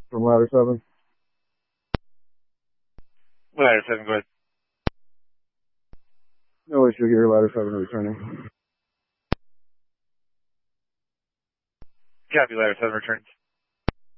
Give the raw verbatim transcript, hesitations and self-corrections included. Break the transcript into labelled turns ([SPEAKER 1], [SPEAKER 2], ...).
[SPEAKER 1] From ladder seven.
[SPEAKER 2] Ladder seven, go ahead.
[SPEAKER 1] No issue here, ladder seven returning.
[SPEAKER 2] Copy, ladder seven returns.